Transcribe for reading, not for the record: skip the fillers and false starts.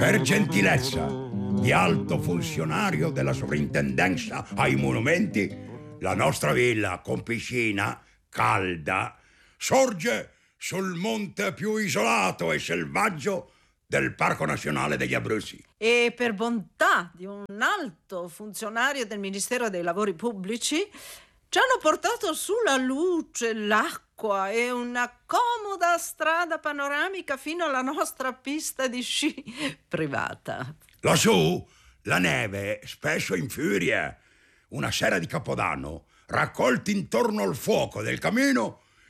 Per gentilezza di alto funzionario della sovrintendenza ai monumenti, la nostra villa con piscina calda sorge sul monte più isolato e selvaggio del Parco Nazionale degli Abruzzi. E per bontà di un alto funzionario del Ministero dei Lavori Pubblici ci hanno portato sulla luce, l'acqua e una comoda strada panoramica fino alla nostra pista di sci privata. Lassù la neve spesso infuria. Una sera di Capodanno, raccolti intorno al fuoco del camino,